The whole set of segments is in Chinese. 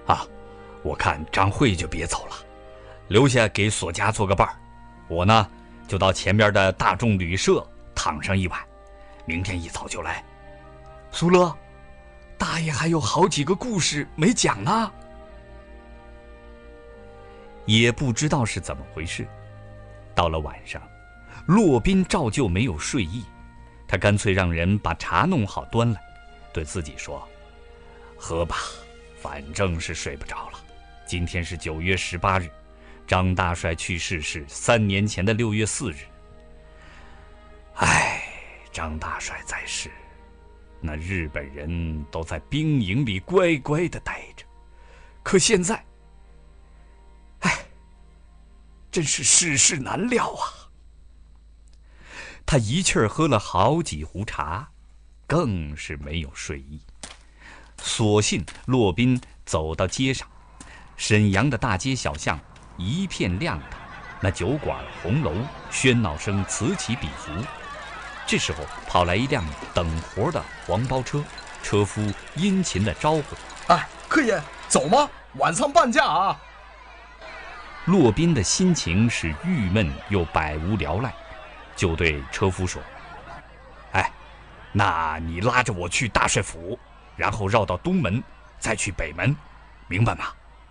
啊，我看张慧就别走了，留下给索家做个伴儿。我呢，就到前边的大众旅社躺上一晚，明天一早就来。苏乐，大爷还有好几个故事没讲呢。也不知道是怎么回事，到了晚上，骆宾照旧没有睡意，他干脆让人把茶弄好端来，对自己说：“喝吧，反正是睡不着了。今天是9月18日，张大帅去世是3年前的6月4日。唉，张大帅在世，那日本人都在兵营里乖乖地待着，可现在，真是世事难料啊。”他一气儿喝了好几壶茶，更是没有睡意。索性骆宾走到街上，沈阳的大街小巷一片亮堂，那酒馆红楼喧闹声此起彼伏。这时候跑来一辆等活的黄包车，车夫殷勤地招呼：“ 哎，客爷，走吗？晚上半价啊！” 骆宾的心情是郁闷又百无聊赖，就对车夫说：“哎，那你拉着我去大帅府，然后绕到东门，再去北门，明白吗？”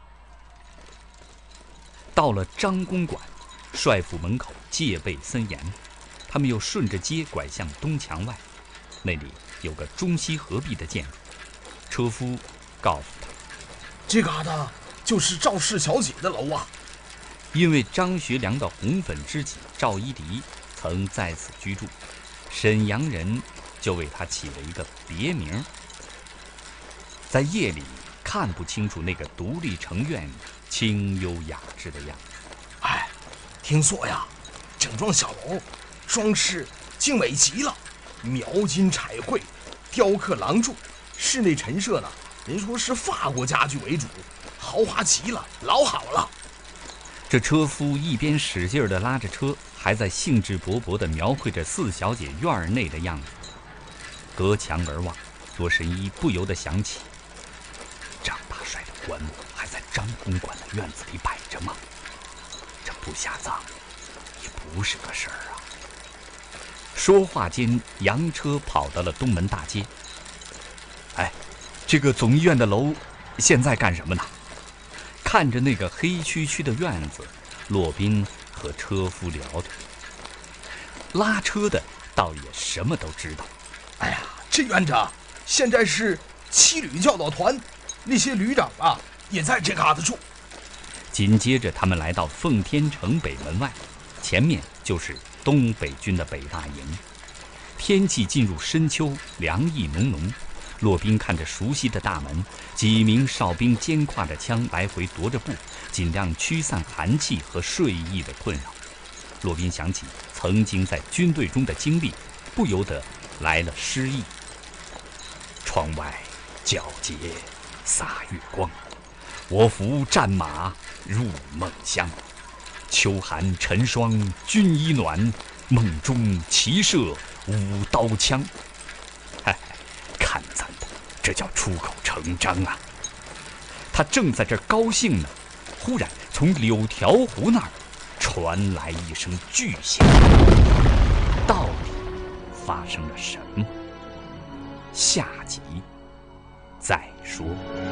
到了张公馆，帅府门口戒备森严，他们又顺着街拐向东墙外，那里有个中西合璧的建筑。车夫告诉他：“ 这嘎达就是赵氏小姐的楼啊。” 因为张学良的红粉知己赵一荻曾在此居住，沈阳人就为他起了一个别名。在夜里看不清楚那个独立城院清幽雅致的样子。 哎，听说呀，整幢小楼装饰精美极了，描金彩绘，雕刻廊柱，室内陈设呢，人说是法国家具为主，豪华极了，老好了。 这车夫一边使劲地拉着车，还在兴致勃勃地描绘着四小姐院内的样子。隔墙而望，罗神医不由得想起，张大帅的棺木还在张公馆的院子里摆着吗？这不下葬也不是个事儿啊。说话间，洋车跑到了东门大街。哎，这个总医院的楼现在干什么呢？看着那个黑黢黢的院子，骆宾和车夫聊着。拉车的倒也什么都知道。 哎呀，这院子现在是7旅教导团，那些旅长啊也在这嘎达住。 紧接着他们来到奉天城北门外，前面就是东北军的北大营。天气进入深秋，凉意浓浓。骆宾看着熟悉的大门，几名哨兵肩挎着枪来回踱着步，尽量驱散寒气和睡意的困扰。骆宾想起曾经在军队中的经历，不由得来了诗意：窗外皎洁洒月光，我扶战马入梦乡。秋寒晨霜军衣暖，梦中骑射舞刀枪。看咱的，这叫出口成章啊！他正在这高兴呢，忽然从柳条湖那儿传来一声巨响。到底发生了什么？下集再说。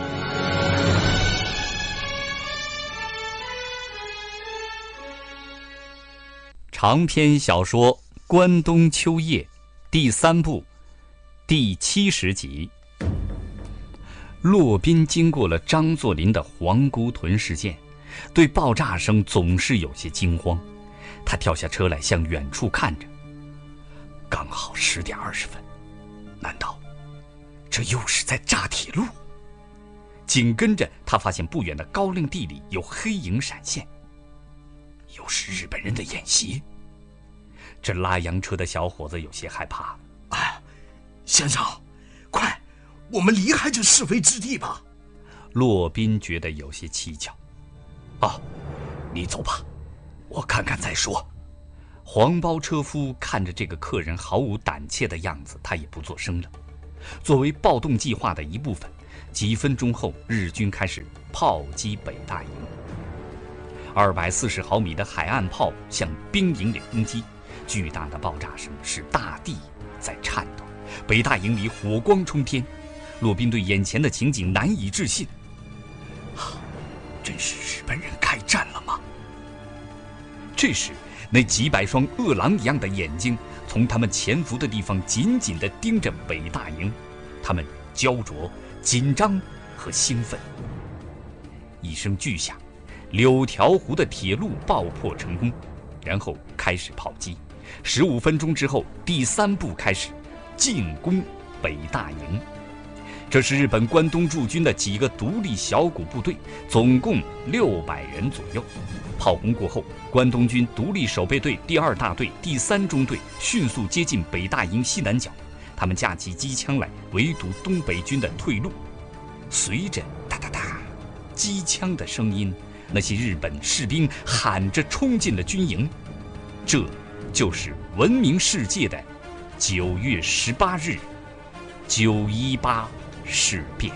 长篇小说《关东秋夜》第3部第70集。骆宾经过了张作霖的皇姑屯事件，对爆炸声总是有些惊慌。他跳下车来，向远处看着，刚好10点20分。难道这又是在炸铁路？紧跟着他发现不远的高陵地里有黑影闪现，又是日本人的演习。这拉洋车的小伙子有些害怕。 哎，先生，快，我们离开这是非之地吧。 骆宾觉得有些蹊跷。你走吧，我看看再说。黄包车夫看着这个客人毫无胆怯的样子，他也不作声了。作为暴动计划的一部分，几分钟后，日军开始炮击北大营。240毫米的海岸炮向兵营里轰击，巨大的爆炸声使大地在颤抖，北大营里火光冲天。骆宾对眼前的情景难以置信。真是日本人开战了吗？这时，那几百双饿狼一样的眼睛从他们潜伏的地方紧紧地盯着北大营，他们焦灼、紧张和兴奋。一声巨响，柳条湖的铁路爆破成功，然后开始炮击。15分钟之后，第3步开始，进攻北大营。这是日本关东驻军的几个独立小股部队，总共600人左右。炮轰过后，关东军独立守备队第2大队、第3中队迅速接近北大营西南角，他们架起机枪来围堵东北军的退路。随着哒哒哒机枪的声音，那些日本士兵喊着冲进了军营。这就是闻名世界的9月18日918事变。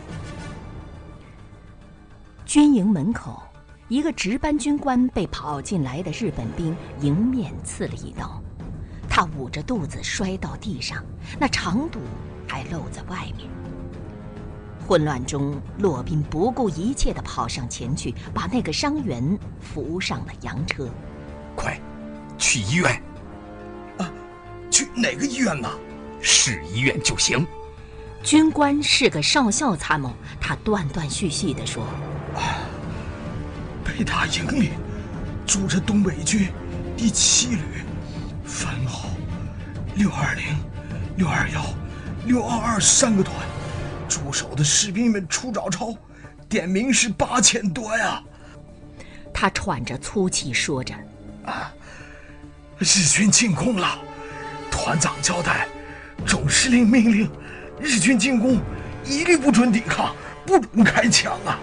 军营门口，一个值班军官被跑进来的日本兵迎面刺了一刀，他捂着肚子摔到地上，那肠肚还露在外面。混乱中，骆宾不顾一切地跑上前去，把那个伤员扶上了洋车。 快，去医院！ 去哪个医院呢？ 市医院就行。 军官是个少校参谋，他断断续续地说： 北大营里住着东北军第7旅番号620、621、6223个团，驻守的士兵们出早操，点名是8000多呀。 他喘着粗气说着： 日军进攻了，团长交代，总司令命令日军进攻，一律不准抵抗，不准开枪啊！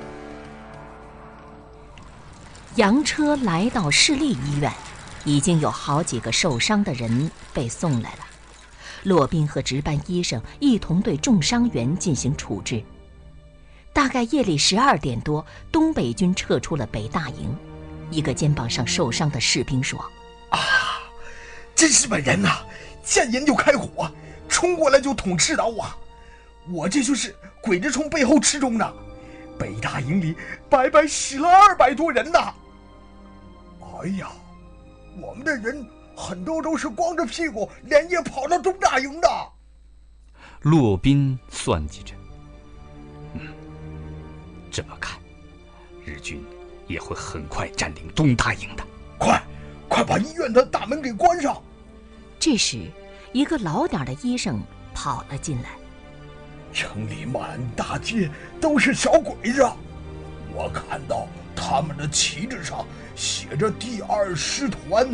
洋车来到市立医院，已经有好几个受伤的人被送来了。骆宾和值班医生一同对重伤员进行处置。大概夜里12点多，东北军撤出了北大营。一个肩膀上受伤的士兵说： 这日本人呐，见人就开火，冲过来就捅刺刀啊！我这就是鬼子从背后刺中的，北大营里白白死了200多人呐！哎呀，我们的人很多都是光着屁股连夜跑到东大营的。 骆宾算计着，这么看，日军也会很快占领东大营的。快把医院的大门给关上！ 这时，一个老点的医生跑了进来。 城里满大街都是小鬼子，我看到他们的旗帜上写着第2师团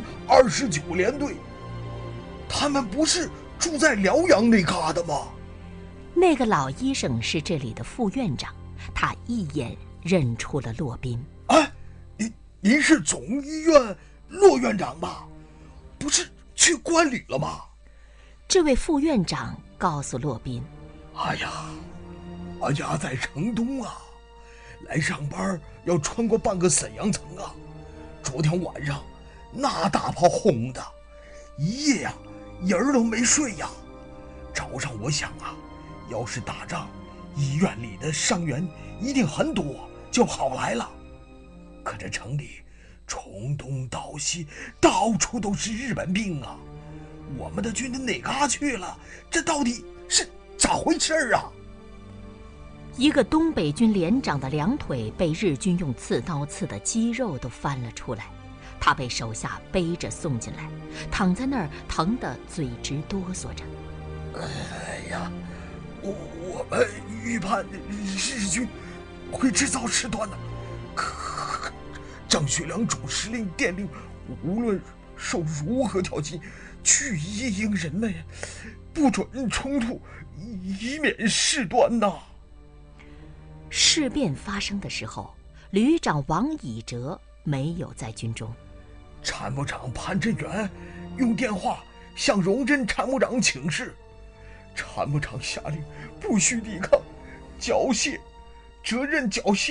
29联队，他们不是住在辽阳那旮瘩吗？ 那个老医生是这里的副院长，他一眼认出了骆宾。 您是总医院骆院长吧？不是去观礼了吗？ 这位副院长告诉骆宾： 哎呀，我家在城东啊，来上班要穿过半个沈阳城啊。昨天晚上那大炮轰的，一夜呀，人都没睡呀。早上我想啊，要是打仗，医院里的伤员一定很多，就跑来了。可这城里从东到西到处都是日本兵啊，我们的军到哪嘎去了？这到底是咋回事啊？ 一个东北军连长的两腿被日军用刺刀刺的肌肉都翻了出来，他被手下背着送进来，躺在那儿疼得嘴直哆嗦着。 哎呀，我们预判日军会制造事端的，可张学良总司令电令，无论受如何条件，去一营人们不准冲突，以免事端呐。 事变发生的时候，旅长王以哲没有在军中。 参谋长潘振元用电话向荣臻参谋长请示，参谋长下令不许抵抗，缴械，责任缴械。